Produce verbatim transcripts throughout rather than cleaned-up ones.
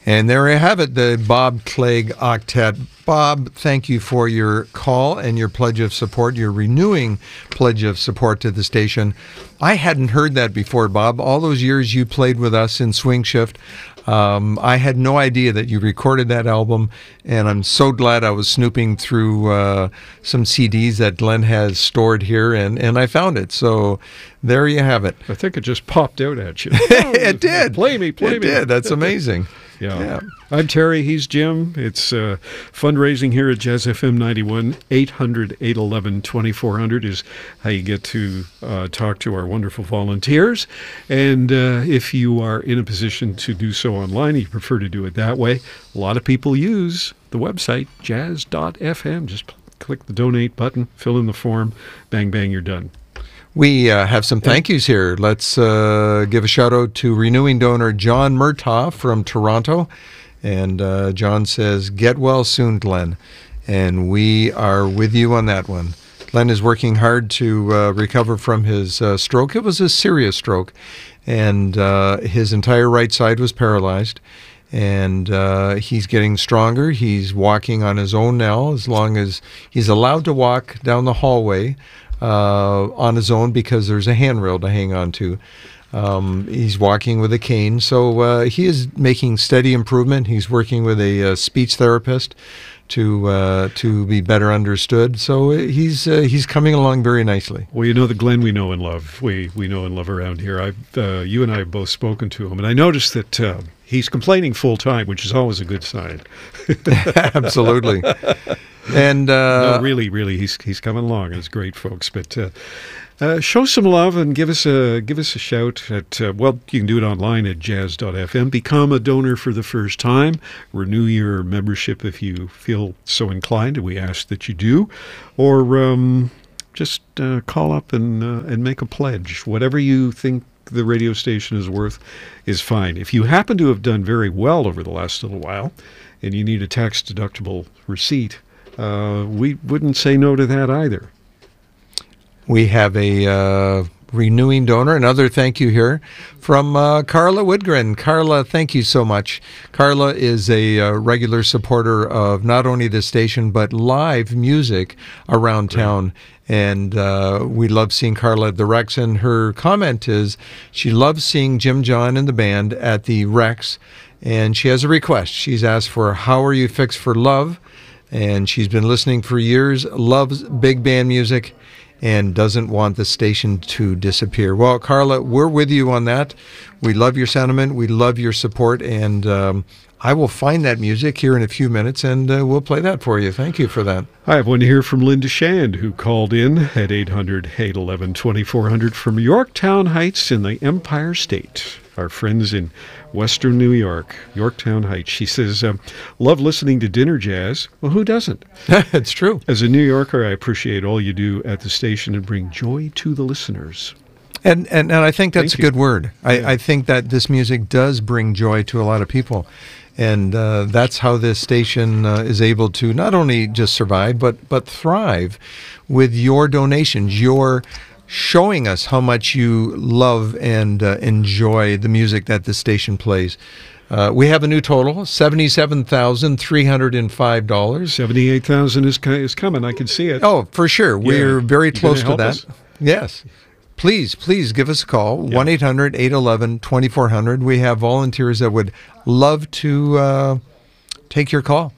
And there you have it, the Bob Clegg Octet. Bob, thank you for your call and your pledge of support, your renewing pledge of support to the station. I hadn't heard that before, Bob. All those years you played with us in Swing Shift, um, I had no idea that you recorded that album, and I'm so glad I was snooping through uh, some C Ds that Glenn has stored here, and, and I found it. So there you have it. I think it just popped out at you. It did. Play me, play it me. It did. That's amazing. Yeah. yeah. I'm Terry. He's Jim. It's uh, fundraising here at Jazz F M ninety-one. eight hundred, eight one one, two four zero zero is how you get to uh, talk to our wonderful volunteers. And uh, if you are in a position to do so online, you prefer to do it that way, a lot of people use the website, jazz dot f m. Just click the donate button, fill in the form, bang, bang, you're done. We uh, have some thank yous here. Let's uh, give a shout out to renewing donor John Murtaugh from Toronto. And uh, John says, get well soon, Glenn. And we are with you on that one. Glenn is working hard to uh, recover from his uh, stroke. It was a serious stroke. And uh, his entire right side was paralyzed. And uh, he's getting stronger. He's walking on his own now, as long as he's allowed to walk down the hallway Uh, on his own, because there's a handrail to hang on to. Um, he's walking with a cane, so uh, he is making steady improvement. He's working with a uh, speech therapist to uh, to be better understood. So he's uh, he's coming along very nicely. Well, you know the Glenn we know and love. We we know and love around here. I've uh, you and I have both spoken to him, and I noticed that uh, he's complaining full time, which is always a good sign. Absolutely. And uh, no, really, really, he's he's coming along. It's great, folks. But uh, uh, show some love and give us a give us a shout at uh, well, you can do it online at jazz dot f m. Become a donor for the first time. Renew your membership if you feel so inclined, and we ask that you do, or um, just uh, call up and uh, and make a pledge. Whatever you think the radio station is worth is fine. If you happen to have done very well over the last little while, and you need a tax deductible receipt, Uh, we wouldn't say no to that either. We have a uh, renewing donor, another thank you here from uh, Carla Woodgren. Carla, thank you so much. Carla is a uh, regular supporter of not only the station, but live music around Great. town. And uh, we love seeing Carla at the Rex. And her comment is she loves seeing Jim John and the band at the Rex. And she has a request. She's asked for How Are You Fixed for Love? And she's been listening for years, loves big band music, and doesn't want the station to disappear. Well, Carla, we're with you on that. We love your sentiment. We love your support. And um, I will find that music here in a few minutes, and uh, we'll play that for you. Thank you for that. I have one here from Linda Shand, who called in at eight hundred, eight one one, two four zero zero from Yorktown Heights in the Empire State. Our friends in Western New York, Yorktown Heights. She says, um, love listening to dinner jazz. Well, who doesn't? It's true. As a New Yorker, I appreciate all you do at the station and bring joy to the listeners. And and, and I think that's Thank a good you. word. I, Yeah. I think that this music does bring joy to a lot of people. And uh, that's how this station uh, is able to not only just survive, but, but thrive with your donations, your showing us how much you love and uh, enjoy the music that the station plays. Uh, we have a new total, seventy-seven thousand three hundred five dollars. seventy-eight thousand is is coming. I can see it. Oh, for sure. Yeah. We're very You close gonna to help that. us? Yes. Please, please give us a call, Yeah. one eight hundred, eight one one, two four zero zero. We have volunteers that would love to uh, take your call.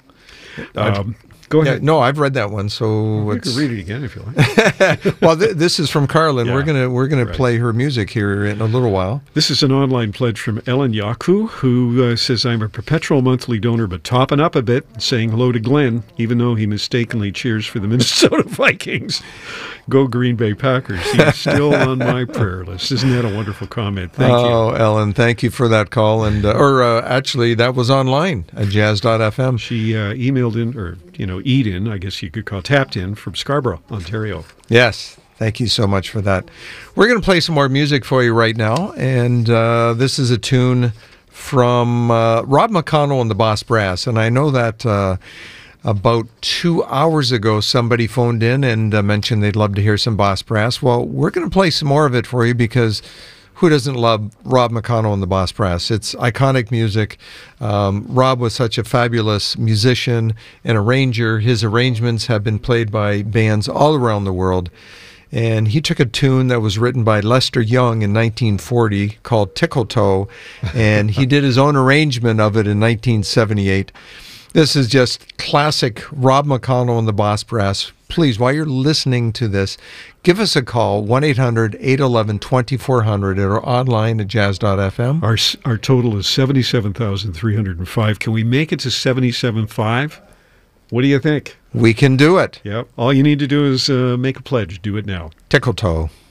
Um, go Yeah, ahead. no, I've read that one, so You it's... can read it again if you like. well, th- this is from Carla, and Yeah. we're gonna we're gonna Right. play her music here in a little while. This is an online pledge from Ellen Yaku, who uh, says, I'm a perpetual monthly donor, but topping up a bit, saying hello to Glenn, even though he mistakenly cheers for the Minnesota Vikings. Go Green Bay Packers. He's still on my prayer list. Isn't that a wonderful comment? Thank you. Oh, Ellen, thank you for that call, and uh, or uh, actually, that was online at jazz dot f m. She uh, emailed in, or, you know, eat in, I guess you could call, tapped in from Scarborough, Ontario. Yes. Thank you so much for that. We're going to play some more music for you right now, and uh, this is a tune from uh, Rob McConnell and the Boss Brass, and I know that uh, about two hours ago somebody phoned in and uh, mentioned they'd love to hear some Boss Brass. Well, we're going to play some more of it for you because who doesn't love Rob McConnell and the Boss Brass? It's iconic music. Um, Rob was such a fabulous musician and arranger. His arrangements have been played by bands all around the world. And he took a tune that was written by Lester Young in nineteen forty called Tickle Toe, and he did his own arrangement of it in nineteen seventy-eight. This is just classic Rob McConnell and the Boss Brass. Please, while you're listening to this, give us a call, one eight hundred, eight one one, two four zero zero, or online at jazz dot f m. Our our total is seventy-seven thousand three hundred five. Can we make it to seventy-seven thousand five hundred? What do you think? We can do it. Yep. All you need to do is uh, make a pledge. Do it now. Tickle Toe.